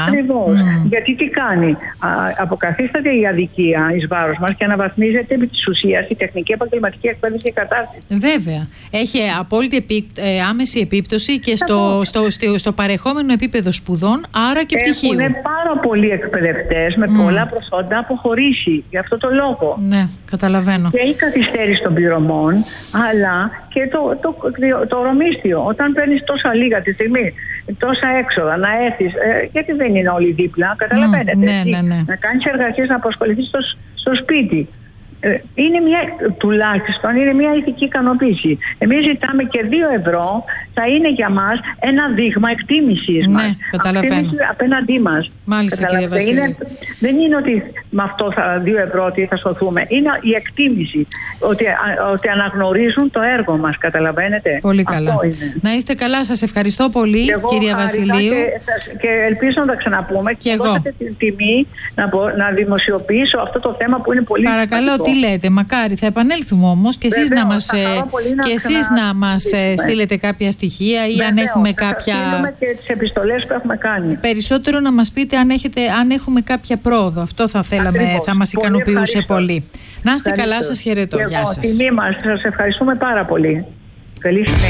Ακριβώς. Γιατί τι κάνει? Αποκαθίσταται η αδικία εις βάρος μας και αναβαθμίζεται επί της ουσίας η τεχνική επαγγελματική εκπαίδευση και κατάρτιση. Βέβαια. Έχει απόλυτη άμεση επίπτωση και στο παρεχόμενο επίπεδο σπουδών, άρα και πτυχίου. Έχουν πάρα πολλοί εκπαιδευτές με πολλά προσόντα αποχωρήσει για αυτό το λόγο. Ναι, καταλαβαίνω. Και η καθυστέρηση των πληρωμών, αλλά και το ορομίσθιο. Όταν παίρνεις τόσα λίγα τη στιγμή, τόσα έξοδα, να έρθεις, γιατί δεν είναι όλοι δίπλα, καταλαβαίνετε. Ναι. Να κάνεις εργασίες, να απασχοληθείς στο σπίτι. Τουλάχιστον είναι μια ηθική ικανοποίηση. Εμείς ζητάμε και 2 ευρώ, θα είναι για μας ένα δείγμα εκτίμησης μας. Καταλαβαίνω. Απέναντί μας. Μάλιστα, κύριε Βασιλείου. Δεν είναι ότι με αυτό 2 ευρώ ότι θα σωθούμε. Είναι η εκτίμηση. Ότι αναγνωρίζουν το έργο μας. Καταλαβαίνετε. Πολύ καλά. Να είστε καλά. Σας ευχαριστώ πολύ, κυρία Βασιλείου. Και ελπίζω να τα ξαναπούμε. Και εγώ. Δώσατε την τιμή να δημοσιοποιήσω αυτό το θέμα που είναι πολύ σημαντικό. Παρακαλώ, τι λέτε, μακάρι, θα επανέλθουμε όμως και εσείς να μας στείλετε κάποια στοιχεία ή αν έχουμε κάποια. Στείλουμε και τις επιστολές που έχουμε κάνει. Περισσότερο να μας πείτε αν έχουμε κάποια πρόοδο. Αυτό θα θέλαμε, θα μας ικανοποιούσε πολύ. Να είστε καλά, σας χαιρετώ. Γεια σας. Τιμή μας, σας ευχαριστούμε πάρα πολύ. Καλή συνέχεια.